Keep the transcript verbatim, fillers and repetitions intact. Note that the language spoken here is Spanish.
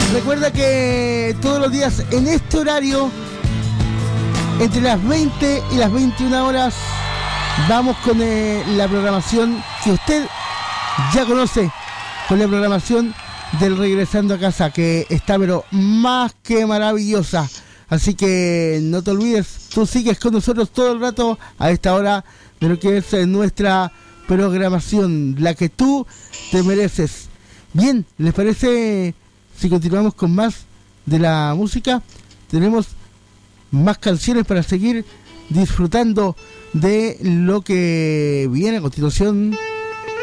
Recuerda que todos los días en este horario, entre las veinte y las veintiuna horas, vamos con eh, la programación que usted ya conoce, con la programación del Regresando a Casa, que está pero más que maravillosa. Así que no te olvides, tú sigues con nosotros todo el rato a esta hora de lo que es eh, nuestra programación, la que tú te mereces. Bien, ¿les parece si continuamos con más de la música? Tenemos más canciones para seguir disfrutando de lo que viene a continuación.